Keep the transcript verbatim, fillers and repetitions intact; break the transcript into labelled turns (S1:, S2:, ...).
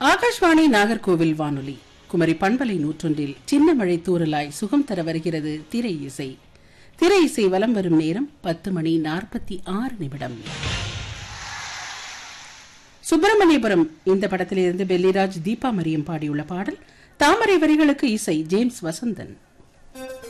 S1: ஆகாஷ்வாணி நாகர்கோவில் வானொலி குமரி பண்பலை நூற்றொன்றில் சின்ன மழை தூறலாய் சுகம் தர வருகிறது திரை இசை. திரை இசை வலம் வரும் நேரம் பத்து மணி நாற்பத்தி ஆறு நிமிடம். சுப்பிரமணியபுரம் இந்த படத்திலிருந்து பெல்லிராஜ் தீபா மரியம் பாடியுள்ள பாடல். தாமரை வரிகளுக்கு இசை ஜேம்ஸ் வசந்தன்.